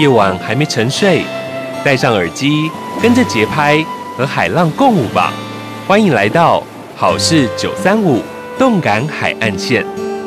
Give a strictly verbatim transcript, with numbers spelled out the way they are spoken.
夜晚还没沉睡，戴上耳机，跟着节拍和海浪共舞吧。欢迎来到好事九三五动感海岸线。